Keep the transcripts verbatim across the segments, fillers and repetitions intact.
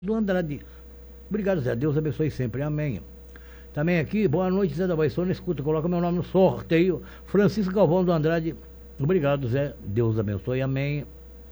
do Andrade. Obrigado, Zé. Deus abençoe sempre. Amém. Também aqui, boa noite, Zé da Bahia. Estou na escuta, coloca meu nome no sorteio. Francisco Galvão do Andrade. Obrigado, Zé. Deus abençoe. Amém.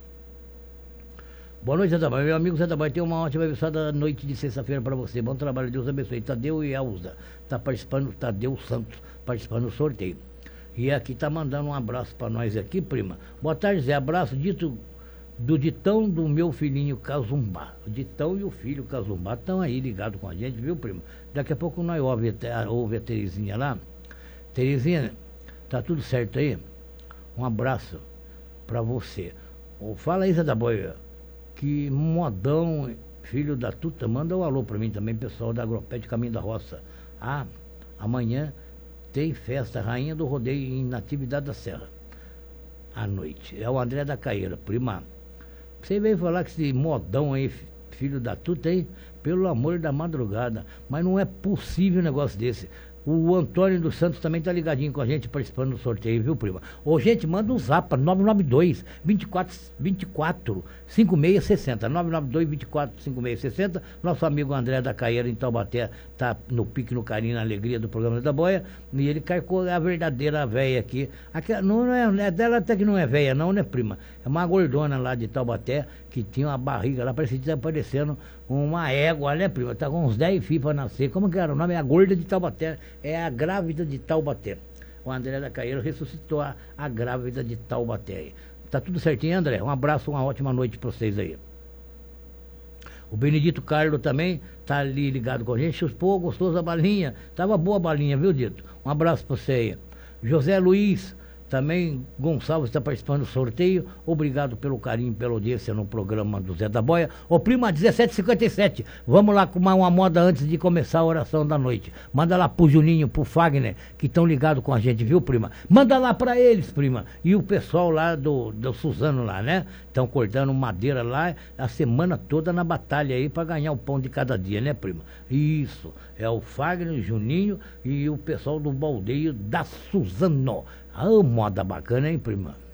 Boa noite, Zé da Bahia. Meu amigo Zé da Bahia, tem uma ótima abençoada noite de sexta-feira para você. Bom trabalho, Deus abençoe. Tadeu e Elza. Tá participando, Tadeu Santos, participando do sorteio. E aqui tá mandando um abraço para nós aqui, prima. Boa tarde, Zé. Abraço dito do Ditão do meu filhinho Cazumbá. O Ditão e o filho Cazumbá estão aí ligados com a gente, viu, prima? Daqui a pouco nós ouve, ouve a Terezinha lá. Terezinha, tá tudo certo aí? Um abraço para você. Fala aí, Zé da Boia, que Modão, filho da Tuta, manda um alô para mim também, pessoal da Agropet Caminho da Roça. Ah, amanhã tem festa, Rainha do Rodeio em Natividade da Serra, à noite. É o André da Caeira, prima. Você veio falar que esse Modão aí, filho da Tuta aí, pelo amor da madrugada. Mas não é possível um negócio desse. O Antônio dos Santos também tá ligadinho com a gente, participando do sorteio, viu, prima? Ô, gente, manda um zap, nove nove dois, vinte e quatro, vinte e quatro, cinquenta e seis sessenta. nove nove dois, vinte e quatro, cinquenta e seis sessenta. Nosso amigo André da Caeira, em Taubaté, tá no pique, no carinho, na alegria do programa da Boia. E ele carcou a verdadeira véia aqui. aqui não é, é dela até que não é véia, não, né, prima? É uma gordona lá de Taubaté, que tinha uma barriga lá, parecia que estava parecendo uma égua, né, prima? Tá com uns dez filhos para nascer. Como que era o nome? É a gorda de Taubaté. É a grávida de Taubaté. O André da Caeira ressuscitou a, a grávida de Taubaté. Tá tudo certinho, André? Um abraço, uma ótima noite para vocês aí. O Benedito Carlos também tá ali ligado com a gente. Pô, gostoso a balinha. Tava boa a balinha, viu, Dito? Um abraço para você aí. José Luiz, também Gonçalves está participando do sorteio. Obrigado pelo carinho, pela audiência no programa do Zé da Boia. Ô, prima, dezessete e cinquenta e sete. Vamos lá com uma, uma moda antes de começar a oração da noite. Manda lá pro Juninho, pro Fagner, que estão ligados com a gente, viu, prima? Manda lá para eles, prima. E o pessoal lá do, do Suzano lá, né? Estão cortando madeira lá a semana toda na batalha aí para ganhar o pão de cada dia, né, prima? Isso. É o Fagner, o Juninho e o pessoal do baldeio da Suzano. Ah, moda bacana, hein, prima?